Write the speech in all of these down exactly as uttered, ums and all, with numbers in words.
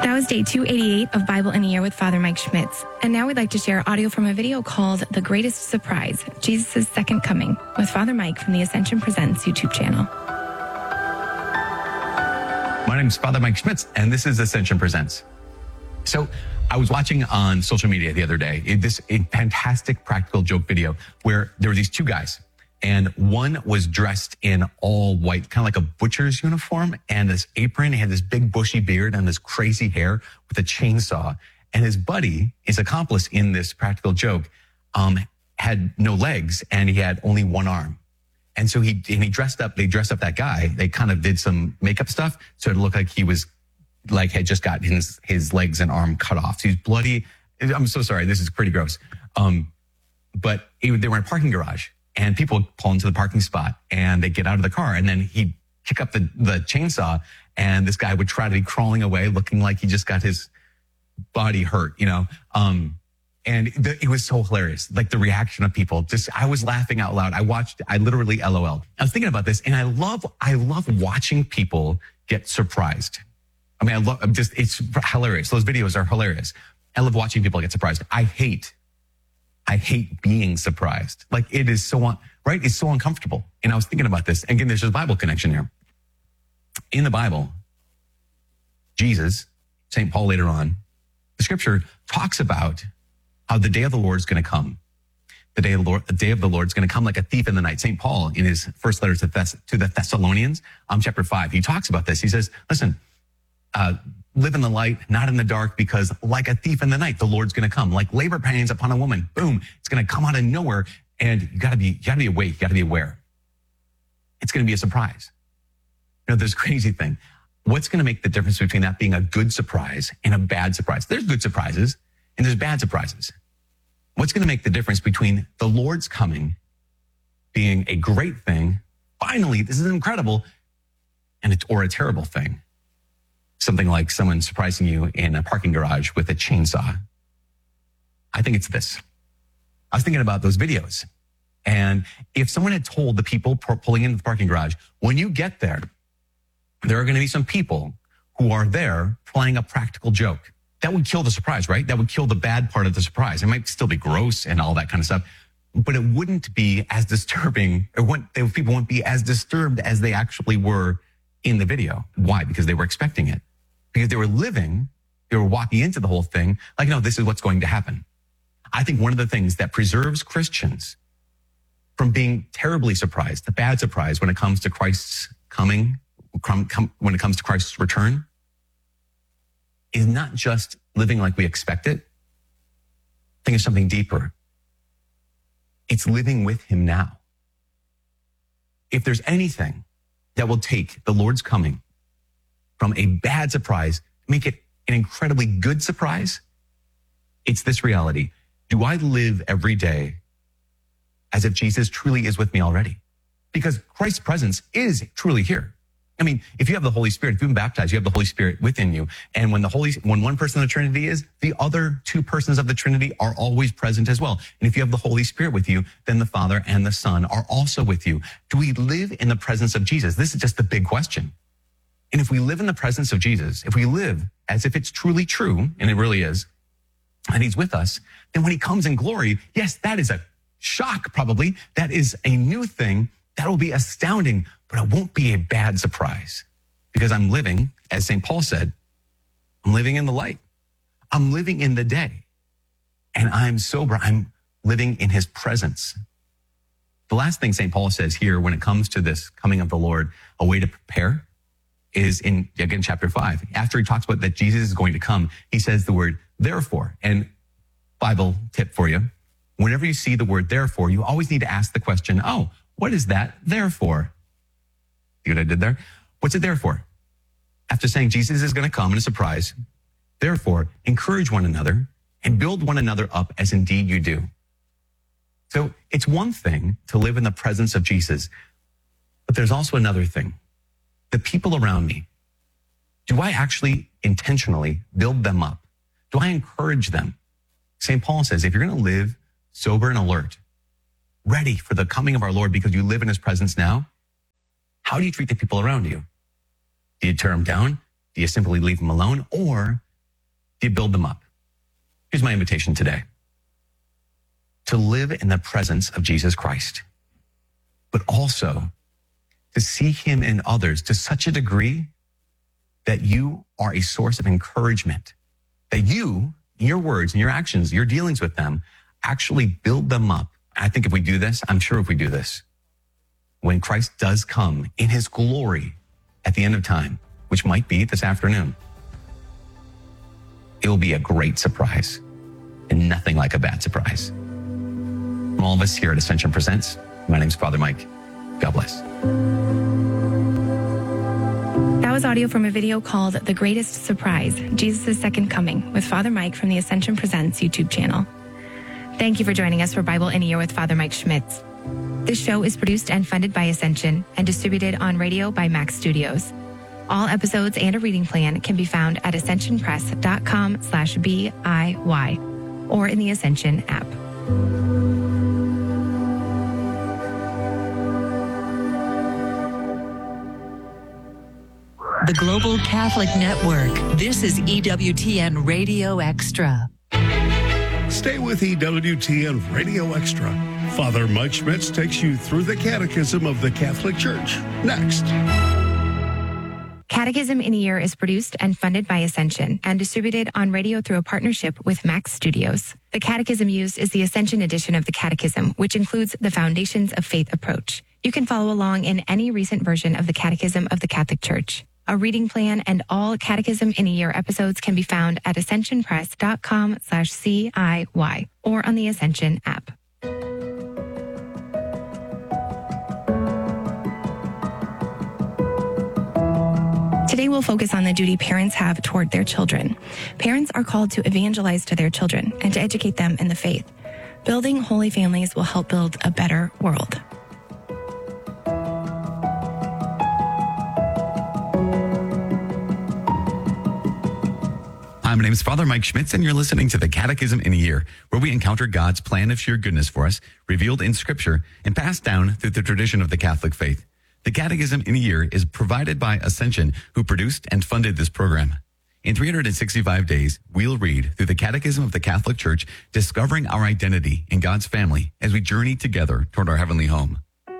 That was day two eighty-eight of Bible in a Year with Father Mike Schmitz. And now we'd like to share audio from a video called The Greatest Surprise, Jesus' Second Coming, with Father Mike from the Ascension Presents YouTube channel. My name is Father Mike Schmitz, and this is Ascension Presents. So I was watching on social media the other day it, this a fantastic practical joke video where there were these two guys, and one was dressed in all white, kind of like a butcher's uniform, and this apron. He had this big bushy beard and this crazy hair with a chainsaw. And his buddy, his accomplice in this practical joke, um, had no legs and he had only one arm. And so he and he dressed up. They dressed up that guy. They kind of did some makeup stuff so it looked like he was like had just got his his legs and arm cut off. So he's bloody. I'm so sorry. This is pretty gross. Um, but he, they were in a parking garage. And people pull into the parking spot and they get out of the car, and then he'd kick up the, the chainsaw, and this guy would try to be crawling away looking like he just got his body hurt, you know? Um, and the, it was so hilarious. Like the reaction of people, just, I was laughing out loud. I watched, I literally LOL'd. I was thinking about this, and I love, I love watching people get surprised. I mean, I love, I'm just, it's hilarious. Those videos are hilarious. I love watching people get surprised. I hate I hate being surprised. Like it is so, un- right? It's so uncomfortable. And I was thinking about this. Again, there's a Bible connection here. In the Bible, Jesus, Saint Paul later on, the scripture talks about how the day of the Lord is going to come. The day of the Lord, the day of the Lord is going to come like a thief in the night. Saint Paul, in his first letter to, Thess- to the Thessalonians, um, chapter five, he talks about this. He says, listen, uh, live in the light, not in the dark, because like a thief in the night, the Lord's going to come. Like labor pains upon a woman, boom, it's going to come out of nowhere, and you got to be, you got to be awake, you got to be aware. It's going to be a surprise. You know, there's a crazy thing. What's going to make the difference between that being a good surprise and a bad surprise? There's good surprises and there's bad surprises. What's going to make the difference between the Lord's coming being a great thing, finally, this is incredible, and it's or a terrible thing? Something like someone surprising you in a parking garage with a chainsaw. I think it's this. I was thinking about those videos. And if someone had told the people pulling into the parking garage, when you get there, there are going to be some people who are there playing a practical joke. That would kill the surprise, right? That would kill the bad part of the surprise. It might still be gross and all that kind of stuff, but it wouldn't be as disturbing. Or wouldn't, people wouldn't be as disturbed as they actually were in the video. Why? Because they were expecting it. Because they were living, they were walking into the whole thing like, no, this is what's going to happen. I think one of the things that preserves Christians from being terribly surprised, the bad surprise when it comes to Christ's coming, come, come, when it comes to Christ's return, is not just living like we expect it. I think it's something deeper. It's living with him now. If there's anything that will take the Lord's coming from a bad surprise, make it an incredibly good surprise, it's this reality. Do I live every day as if Jesus truly is with me already? Because Christ's presence is truly here. I mean, if you have the Holy Spirit, if you've been baptized, you have the Holy Spirit within you. And when the Holy, when one person of the Trinity is, the other two persons of the Trinity are always present as well. And if you have the Holy Spirit with you, then the Father and the Son are also with you. Do we live in the presence of Jesus? This is just the big question. And if we live in the presence of Jesus, if we live as if it's truly true, and it really is, and he's with us, then when he comes in glory, yes, that is a shock probably. That is a new thing. That will be astounding, but it won't be a bad surprise because I'm living, as Saint Paul said, I'm living in the light. I'm living in the day, and I'm sober. I'm living in his presence. The last thing Saint Paul says here when it comes to this coming of the Lord, a way to prepare, is in, again, chapter five. After he talks about that Jesus is going to come, he says the word therefore. And Bible tip for you, whenever you see the word therefore, you always need to ask the question, oh, what is that there for? See what I did there? What's it there for? After saying Jesus is going to come in a surprise, therefore, encourage one another and build one another up as indeed you do. So it's one thing to live in the presence of Jesus, but there's also another thing. The people around me, do I actually intentionally build them up? Do I encourage them? Saint Paul says, if you're going to live sober and alert, ready for the coming of our Lord because you live in his presence now, how do you treat the people around you? Do you tear them down? Do you simply leave them alone? Or Do you build them up? Here's my invitation today. To live in the presence of Jesus Christ, but also to see him in others to such a degree that you are a source of encouragement, that you, your words and your actions, your dealings with them, actually build them up. I think if we do this, I'm sure if we do this, when Christ does come in his glory at the end of time, which might be this afternoon, it will be a great surprise and nothing like a bad surprise. From all of us here at Ascension Presents, my name's Father Mike. God bless. That was audio from a video called The Greatest Surprise, Jesus' Second Coming, with Father Mike from the Ascension Presents YouTube channel. Thank you for joining us for Bible in a Year with Father Mike Schmitz. This show is produced and funded by Ascension and distributed on radio by Max Studios. All episodes and a reading plan can be found at ascensionpress.com slash BIY or in the Ascension app. The Global Catholic Network. This is E W T N Radio Extra. Stay with E W T N Radio Extra. Father Mike Schmitz takes you through the Catechism of the Catholic Church. Next. Catechism in a Year is produced and funded by Ascension and distributed on radio through a partnership with Max Studios. The catechism used is the Ascension edition of the Catechism, which includes the Foundations of Faith approach. You can follow along in any recent version of the Catechism of the Catholic Church. A reading plan and all Catechism in a Year episodes can be found at ascensionpress.com slash CIY or on the Ascension app. Today we'll focus on the duty parents have toward their children. Parents are called to evangelize to their children and to educate them in the faith. Building holy families will help build a better world. Hi, my name is Father Mike Schmitz, and you're listening to the Catechism in a Year, where we encounter God's plan of sheer goodness for us, revealed in Scripture and passed down through the tradition of the Catholic faith. The Catechism in a Year is provided by Ascension, who produced and funded this program. In three hundred sixty-five days, we'll read through the Catechism of the Catholic Church, discovering our identity in God's family as we journey together toward our heavenly home.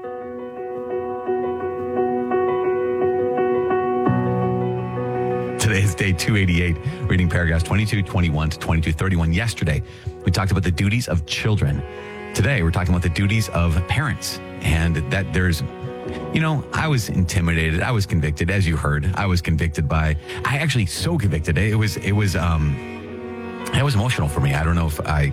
Today is day two eighty-eight, reading paragraphs twenty-two twenty-one to twenty-two thirty-one. Yesterday, we talked about the duties of children. Today, we're talking about the duties of parents, and that there's, you know, I was intimidated. I was convicted, as you heard. I was convicted by, I actually so convicted. It was, it was, um, it was emotional for me. I don't know if I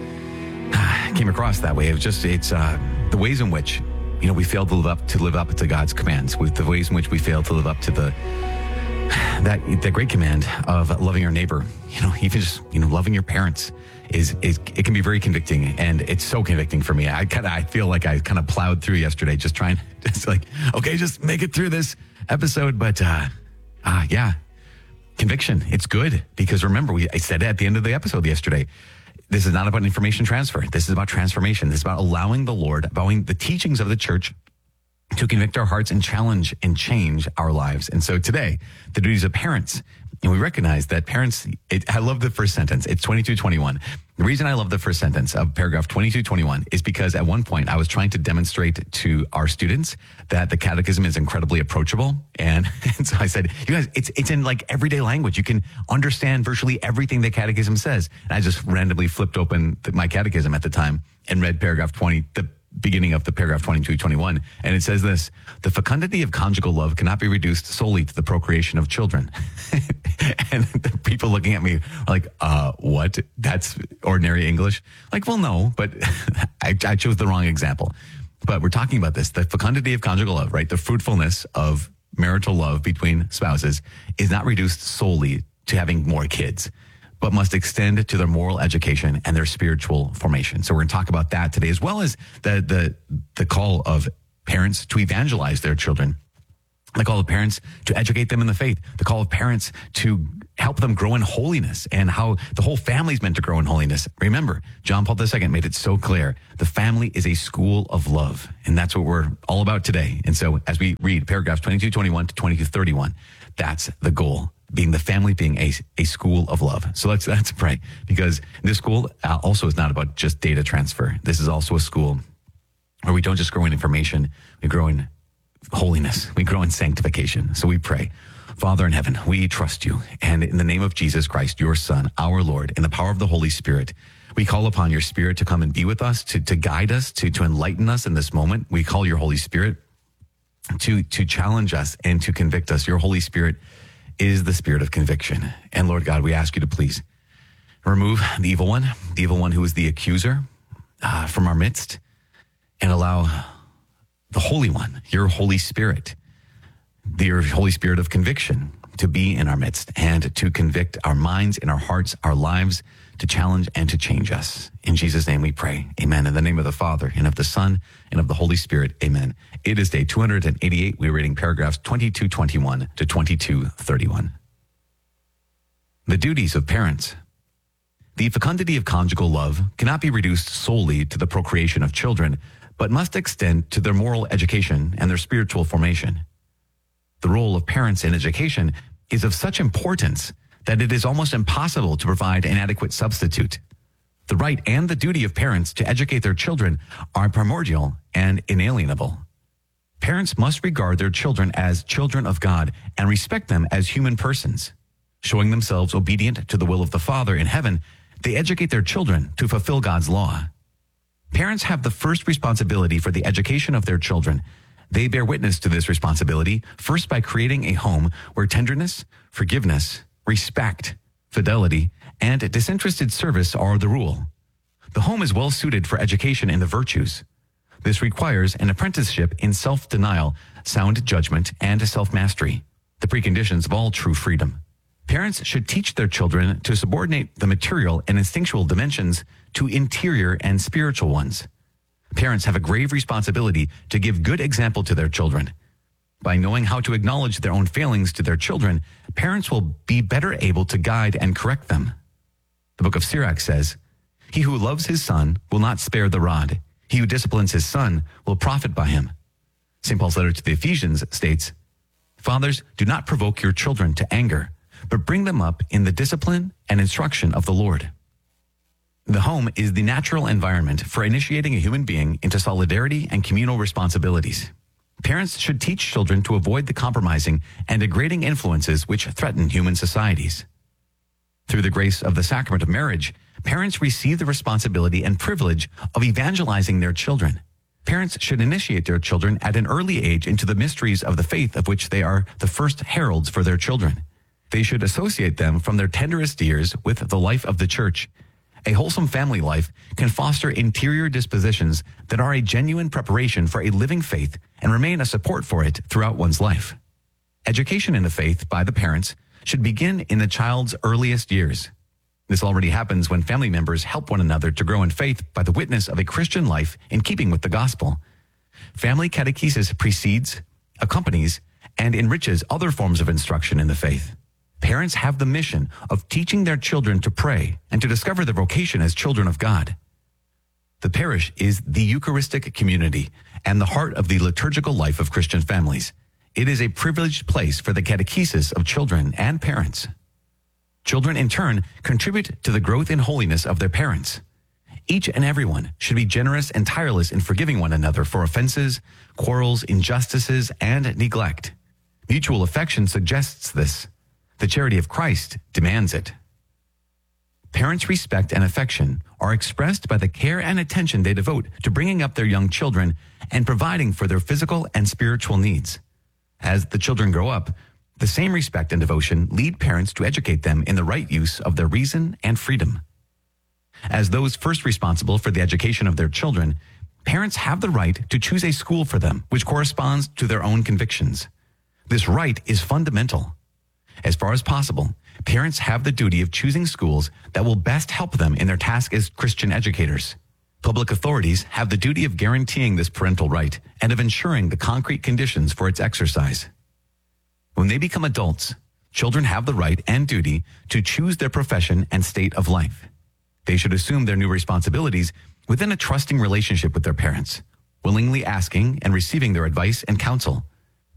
it came across that way. It was just, it's uh, the ways in which, you know, we fail to live up to live up to God's commands, with the ways in which we fail to live up to the that that great command of loving our neighbor. You know, even just, you know, loving your parents is is it can be very convicting, and it's so convicting for me. I kind of I feel like I kind of plowed through yesterday, just trying, just like, okay, just make it through this episode. But uh, uh yeah, conviction. It's good, because remember, we I said it at the end of the episode yesterday. This is not about information transfer. This is about transformation. This is about allowing the Lord, allowing the teachings of the church to convict our hearts and challenge and change our lives. And so today, the duties of parents. And we recognize that parents, it, I love the first sentence. It's twenty-two twenty-one. The reason I love the first sentence of paragraph twenty-two twenty-one is because at one point I was trying to demonstrate to our students that the catechism is incredibly approachable. And, and so I said, you guys, it's it's in like everyday language. You can understand virtually everything the catechism says. And I just randomly flipped open the, my catechism at the time and read paragraph twenty, the beginning of the paragraph twenty-two twenty-one. And it says this: the fecundity of conjugal love cannot be reduced solely to the procreation of children. And the people looking at me are like, uh, what? That's ordinary English? Like, well, no, but I, I chose the wrong example. But we're talking about this, the fecundity of conjugal love, right? The fruitfulness of marital love between spouses is not reduced solely to having more kids, but must extend to their moral education and their spiritual formation. So we're going to talk about that today, as well as the the the call of parents to evangelize their children, the call of parents to educate them in the faith, the call of parents to help them grow in holiness, and how the whole family is meant to grow in holiness. Remember, John Paul the Second made it so clear: the family is a school of love, and that's what we're all about today. And so as we read paragraphs twenty-two twenty-one to twenty-two thirty-one, that's the goal being the family being a, a school of love. So let's, let's pray, because this school uh, also is not about just data transfer. This is also a school where we don't just grow in information, we grow in holiness, we grow in sanctification. So we pray, Father in heaven, we trust you. And in the name of Jesus Christ, your Son, our Lord, in the power of the Holy Spirit, we call upon your Spirit to come and be with us, to, to guide us, to, to enlighten us in this moment. We call your Holy Spirit to, to challenge us and to convict us. Your Holy Spirit is the Spirit of conviction. And Lord God, we ask you to please remove the evil one, the evil one who is the accuser, uh, from our midst, and allow the Holy One, your Holy Spirit, your Holy Spirit of conviction, to be in our midst and to convict our minds and our hearts, our lives, to challenge and to change us. In Jesus' name we pray. Amen. In the name of the Father, and of the Son, and of the Holy Spirit. Amen. It is day two hundred eighty-eight. We're reading paragraphs twenty-two twenty-one to twenty-two thirty-one. The duties of parents. The fecundity of conjugal love cannot be reduced solely to the procreation of children, but must extend to their moral education and their spiritual formation. The role of parents in education is of such importance that it is almost impossible to provide an adequate substitute. The right and the duty of parents to educate their children are primordial and inalienable. Parents must regard their children as children of God and respect them as human persons. Showing themselves obedient to the will of the Father in heaven, they educate their children to fulfill God's law. Parents have the first responsibility for the education of their children. They bear witness to this responsibility first by creating a home where tenderness, forgiveness, respect, fidelity, and disinterested service are the rule. The home is well suited for education in the virtues. This requires an apprenticeship in self-denial, sound judgment, and self-mastery, the preconditions of all true freedom. Parents should teach their children to subordinate the material and instinctual dimensions to interior and spiritual ones. Parents have a grave responsibility to give good example to their children. By knowing how to acknowledge their own failings to their children, parents will be better able to guide and correct them. The book of Sirach says, "He who loves his son will not spare the rod. He who disciplines his son will profit by him." Saint Paul's letter to the Ephesians states, "Fathers, do not provoke your children to anger, but bring them up in the discipline and instruction of the Lord." The home is the natural environment for initiating a human being into solidarity and communal responsibilities. Parents should teach children to avoid the compromising and degrading influences which threaten human societies. Through the grace of the sacrament of marriage, parents receive the responsibility and privilege of evangelizing their children. Parents should initiate their children at an early age into the mysteries of the faith of which they are the first heralds for their children. They should associate them from their tenderest years with the life of the church. A wholesome family life can foster interior dispositions that are a genuine preparation for a living faith and remain a support for it throughout one's life. Education in the faith by the parents should begin in the child's earliest years. This already happens when family members help one another to grow in faith by the witness of a Christian life in keeping with the gospel. Family catechesis precedes, accompanies, and enriches other forms of instruction in the faith. Parents have the mission of teaching their children to pray and to discover their vocation as children of God. The parish is the Eucharistic community and the heart of the liturgical life of Christian families. It is a privileged place for the catechesis of children and parents. Children, in turn, contribute to the growth in holiness of their parents. Each and everyone should be generous and tireless in forgiving one another for offenses, quarrels, injustices, and neglect. Mutual affection suggests this. The charity of Christ demands it. Parents' respect and affection are expressed by the care and attention they devote to bringing up their young children and providing for their physical and spiritual needs. As the children grow up, the same respect and devotion lead parents to educate them in the right use of their reason and freedom. As those first responsible for the education of their children, parents have the right to choose a school for them which corresponds to their own convictions. This right is fundamental. As far as possible, parents have the duty of choosing schools that will best help them in their task as Christian educators. Public authorities have the duty of guaranteeing this parental right and of ensuring the concrete conditions for its exercise. When they become adults, children have the right and duty to choose their profession and state of life. They should assume their new responsibilities within a trusting relationship with their parents, willingly asking and receiving their advice and counsel.